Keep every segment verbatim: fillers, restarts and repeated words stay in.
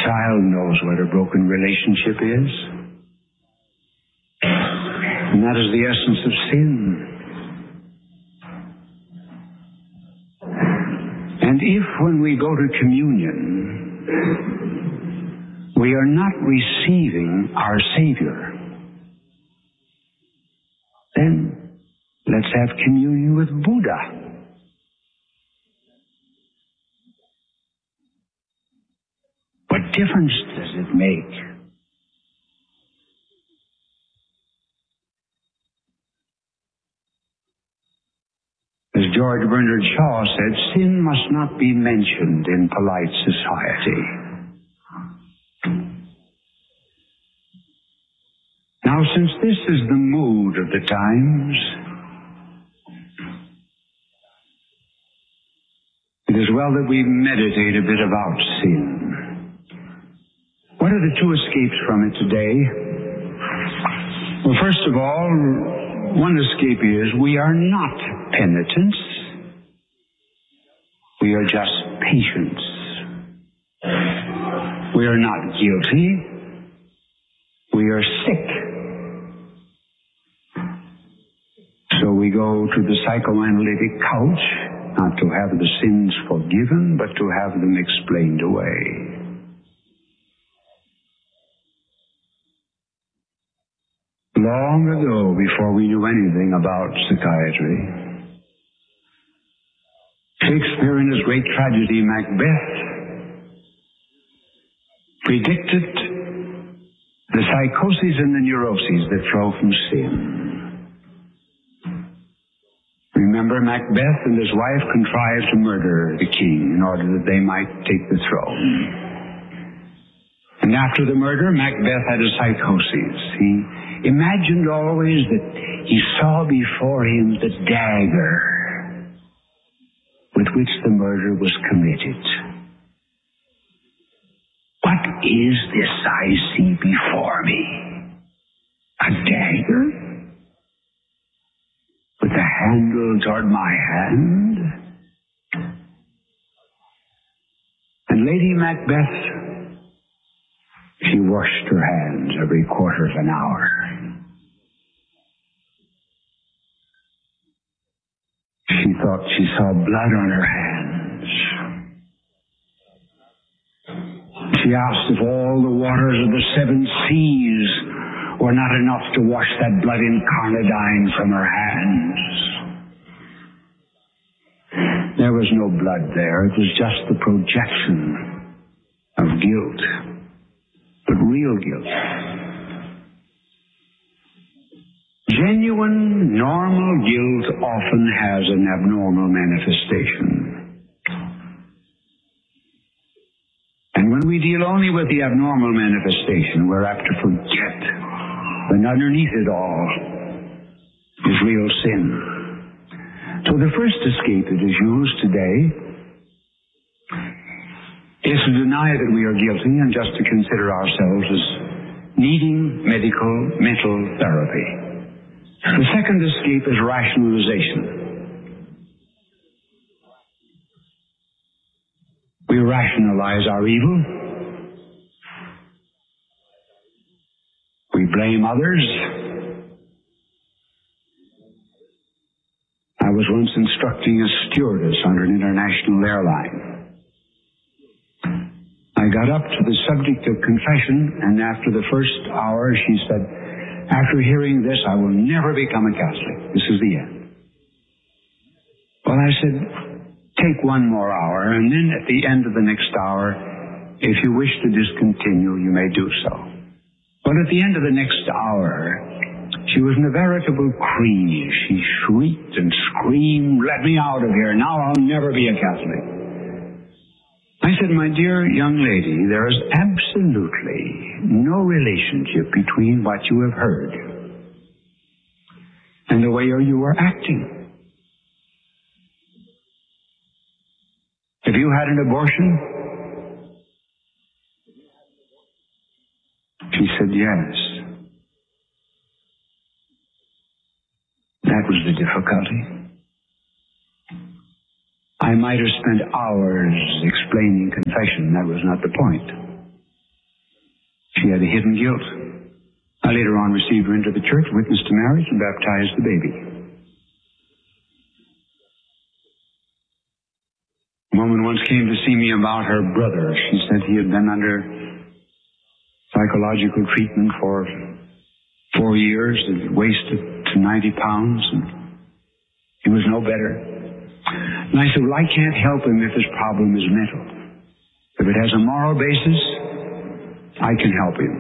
child knows what a broken relationship is. And that is the essence of sin. And if, when we go to communion, we are not receiving our Savior, then let's have communion with Buddha. What difference does it make? As George Bernard Shaw said, sin must not be mentioned in polite society. Now, since this is the mood of the times, it is well that we meditate a bit about sin. What are the two escapes from it today? Well, first of all, one escape is we are not penitents. We are just patients. We are not guilty. We are sick. So we go to the psychoanalytic couch, not to have the sins forgiven, but to have them explained away. Long ago, before we knew anything about psychiatry, Shakespeare, in his great tragedy Macbeth, predicted the psychoses and the neuroses that flow from sin. Remember, Macbeth and his wife contrived to murder the king in order that they might take the throne. And after the murder, Macbeth had a psychosis. He imagined always that he saw before him the dagger with which the murder was committed. What is this I see before me? A dagger? With the handle toward my hand? And Lady Macbeth, she washed her hands every quarter of an hour. She thought she saw blood on her hands. She asked if all the waters of the seven seas were not enough to wash that blood incarnadine from her hands. There was no blood there. It was just the projection of guilt. But real guilt. Genuine, normal guilt often has an abnormal manifestation. And when we deal only with the abnormal manifestation, we're apt to forget that underneath it all is real sin. So the first escape that is used today is to deny that we are guilty and just to consider ourselves as needing medical, mental therapy. The second escape is rationalization. We rationalize our evil. We blame others. I was once instructing a stewardess on an international airline. I got up to the subject of confession, and after the first hour, she said, "After hearing this, I will never become a Catholic. This is the end." Well, I said, take one more hour, and then at the end of the next hour, if you wish to discontinue, you may do so. But at the end of the next hour, she was in a veritable craze. She shrieked and screamed, "Let me out of here. Now I'll never be a Catholic." I said, "My dear young lady, there is absolutely no relationship between what you have heard and the way you are acting. Have you had an abortion?" She said, "Yes." That was the difficulty. I might have spent hours explaining confession. That was not the point. She had a hidden guilt. I later on received her into the church, witnessed the marriage, and baptized the baby. A woman once came to see me about her brother. She said he had been under psychological treatment for four years and wasted to ninety pounds, and he was no better. And I said, well, I can't help him if his problem is mental. If it has a moral basis, I can help him.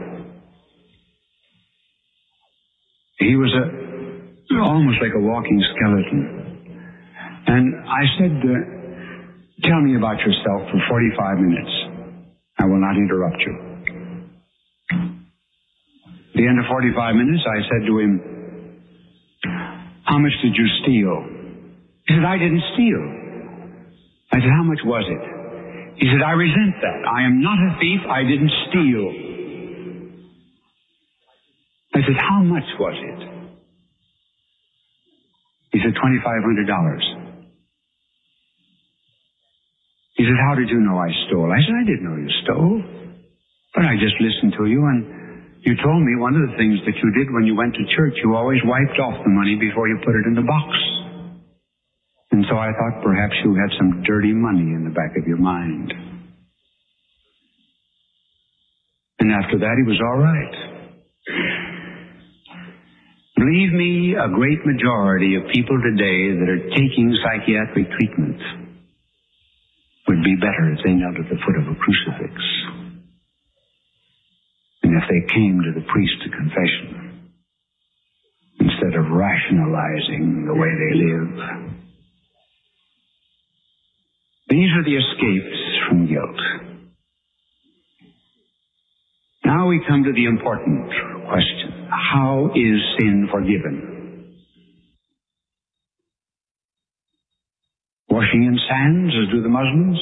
He was a almost like a walking skeleton. And I said, uh, tell me about yourself for forty-five minutes. I will not interrupt you. At the end of forty-five minutes, I said to him, how much did you steal? He said, I didn't steal. I said, how much was it? He said, I resent that. I am not a thief. I didn't steal. I said, how much was it? He said, twenty-five hundred dollars. He said, how did you know I stole? I said, I didn't know you stole. But I just listened to you, and you told me one of the things that you did when you went to church, you always wiped off the money before you put it in the box. And so I thought perhaps you had some dirty money in the back of your mind. And after that, he was all right. Believe me, a great majority of people today that are taking psychiatric treatment would be better if they knelt at the foot of a crucifix and if they came to the priest to confession instead of rationalizing the way they live. These are the escapes from guilt. Now we come to the important question. How is sin forgiven? Washing in sands, as do the Muslims?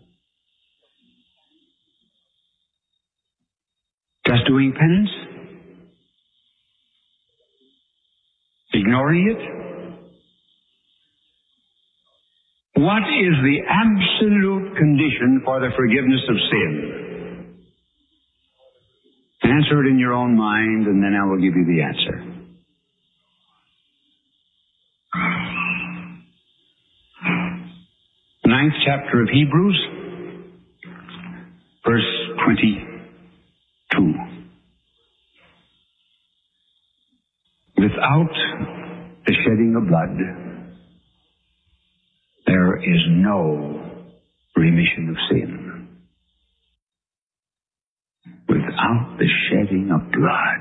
Just doing penance? Ignoring it? What is the absolute condition for the forgiveness of sin? Answer it in your own mind, and then I will give you the answer. Ninth chapter of Hebrews, verse twenty-two. Without the shedding of blood, there is no remission of sin. Without the shedding of blood,